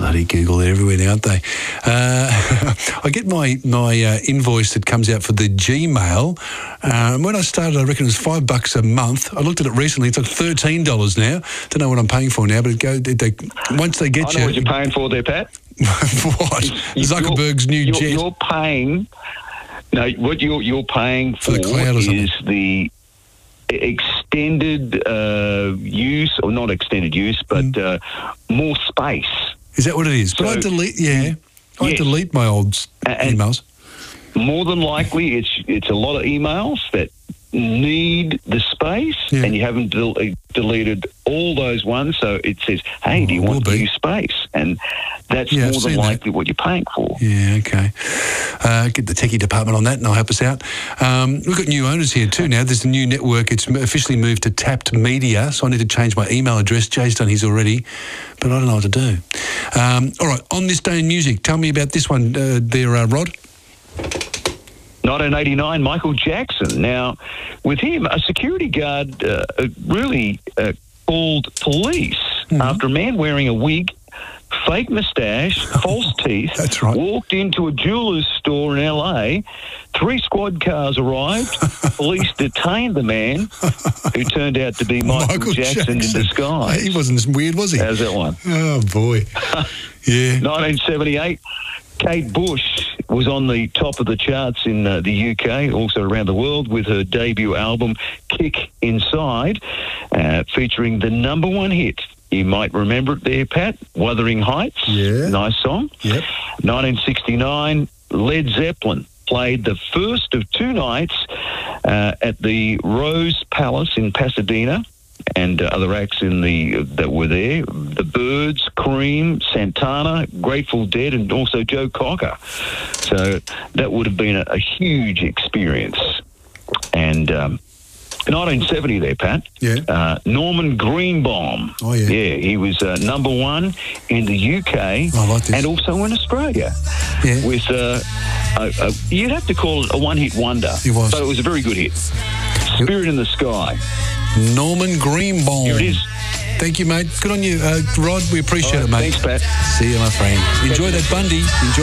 Bloody Google, they're everywhere now, aren't they? I get my invoice that comes out for the Gmail. When I started, I reckon it was $5 a month. I looked at it recently. It's like $13 now. Don't know what I'm paying for now, but once they get you... I know what you're paying for there, Pat. What? Zuckerberg's new jet. You're paying... No, what you're paying for the cloud is the extended use, or not extended use, but more space. Is that what it is? But I delete, I delete my old emails. More than likely, it's a lot of emails that need the space, and you haven't deleted all those ones, so it says, hey, do you want to use space? And that's more than likely what you're paying for. Yeah, okay. Get the techie department on that and they'll help us out. We've got new owners here too now. There's a new network. It's officially moved to Tapped Media, so I need to change my email address. Jay's done his already, but I don't know what to do. All right, on this day in music, tell me about this one there, Rod. 1989, Michael Jackson. Now, with him, a security guard really called police after a man wearing a wig, fake moustache, false teeth, walked into a jeweller's store in LA. 3 squad cars arrived. Police detained the man, who turned out to be Michael Jackson in disguise. He wasn't as weird, was he? How's that one? Oh, boy. Yeah. 1978, Kate Bush was on the top of the charts in the UK, also around the world, with her debut album, Kick Inside, featuring the #1 hit. You might remember it there, Pat, Wuthering Heights. Yeah. Nice song. Yep. 1969, Led Zeppelin played the first of 2 nights at the Rose Palace in Pasadena, and other acts that were there, the Byrds, Cream, Santana, Grateful Dead, and also Joe Cocker. So that would have been a huge experience. And 1970 there, Pat. Yeah. Norman Greenbaum. Oh, yeah. Yeah, he was #1 in the UK and also in Australia. Yeah. With, you'd have to call it a one-hit wonder. It was. So it was a very good hit. Spirit in the Sky. Norman Greenbaum. Here it is. Thank you, mate. Good on you. Rod, we appreciate it, mate. Thanks, Pat. See you, my friend. Enjoy that Bundy. Enjoy.